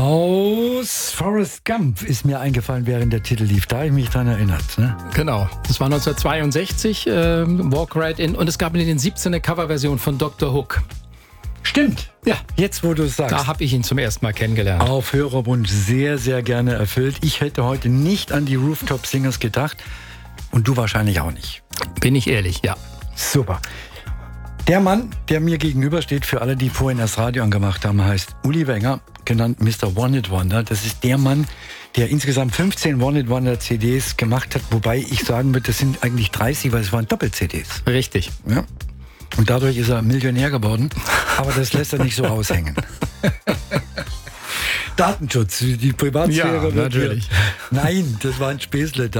Aus Forrest Gump ist mir eingefallen, während der Titel lief. Da habe ich mich dran erinnert. Ne? Genau, das war 1962, Walk Right In. Und es gab in den 17 eine Coverversion von Dr. Hook. Stimmt. Ja, Jetzt, wo du es sagst. da habe ich ihn zum ersten Mal kennengelernt. Auf Hörerwunsch sehr, sehr gerne erfüllt. Ich hätte heute nicht an die Rooftop Singers gedacht. Und du wahrscheinlich auch nicht. Bin ich ehrlich, ja. Super. Der Mann, der mir gegenübersteht, für alle, die vorhin das Radio angemacht haben, heißt Uli Wenger, genannt Mr. One-Hit-Wonder. Das ist der Mann, der insgesamt 15 One-Hit-Wonder-CDs gemacht hat, wobei ich sagen würde, das sind eigentlich 30, weil es waren Doppel-CDs. Richtig. Ja. Und dadurch ist er Millionär geworden, aber das lässt er nicht so raushängen. Datenschutz, die Privatsphäre. Ja, natürlich. Nein, das war ein Späßle.